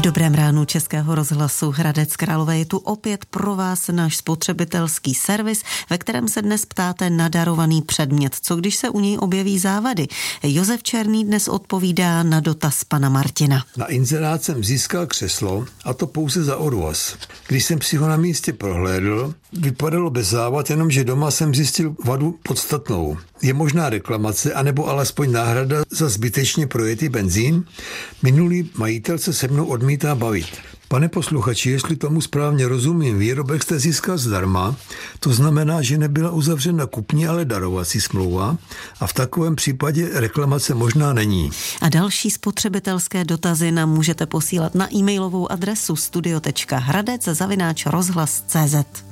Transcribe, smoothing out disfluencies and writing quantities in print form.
V dobrém ránu Českého rozhlasu Hradec Králové je tu opět pro vás náš spotřebitelský servis, ve kterém se dnes ptáte na darovaný předmět. Co když se u něj objeví závady? Josef Černý dnes odpovídá na dotaz pana Martina. Na inzerát jsem získal křeslo, a to pouze za odvoz. Když jsem si ho na místě prohlédl, vypadalo bez závad, jenomže doma jsem zjistil vadu podstatnou. Je možná reklamace, anebo alespoň náhrada za zbytečně projetý benzín? Minulý majitel se se mnou odmítá bavit. Pane posluchači, jestli tomu správně rozumím, výrobek jste získal zdarma, to znamená, že nebyla uzavřena kupní, ale darovací smlouva a v takovém případě reklamace možná není. A další spotřebitelské dotazy nám můžete posílat na e-mailovou adresu studio.hradec@rozhlas.cz.